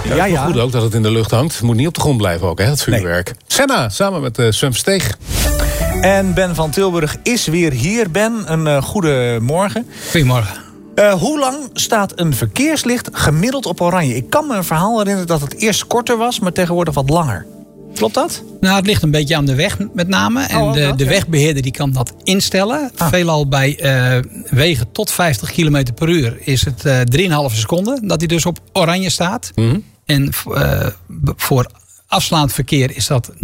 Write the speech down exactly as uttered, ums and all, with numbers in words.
Ja, ja, ja. Goed ook dat het in de lucht hangt. Het moet niet op de grond blijven ook, hè, het vuurwerk. Nee. Senna, samen met uh, Sven Versteeg. En Ben van Tilburg is weer hier. Ben, een uh, goede morgen. Goedemorgen. Uh, hoe lang staat een verkeerslicht gemiddeld op oranje? Ik kan me een verhaal herinneren dat het eerst korter was, maar tegenwoordig wat langer. Klopt dat? Nou, het ligt een beetje aan de weg met name. En oh, de, dat, de ja. wegbeheerder die kan dat instellen. Ah. Veelal bij uh, wegen tot vijftig kilometer per uur is het uh, drie komma vijf seconden dat hij dus op oranje staat. Mm-hmm. En uh, voor afslaand verkeer is dat